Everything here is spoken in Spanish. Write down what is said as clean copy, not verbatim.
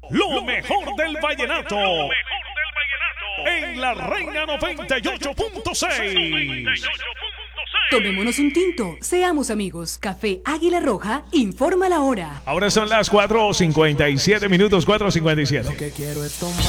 lo mejor del vallenato. En La Reina 98.6. Tomémonos un tinto, seamos amigos. Café Águila Roja informa la hora. Ahora son las 4:57 minutos, 4:57. Lo que quiero es tomar.